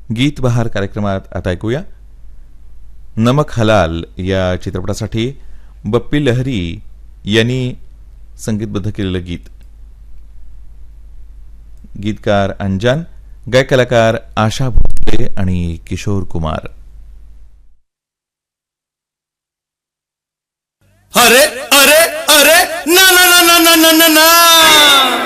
गीत बहार कार्यक्रमात आता ऐकूया नमक हलाल या चित्रपटासाठी बप्पी लहरी यांनी संगीतबद्ध केलेलं गीत. गीतकार अंजान, गायक कलाकार आशा भोसले आणि किशोर कुमार. अरे अरे अरे ना ना ना ना ना ना ना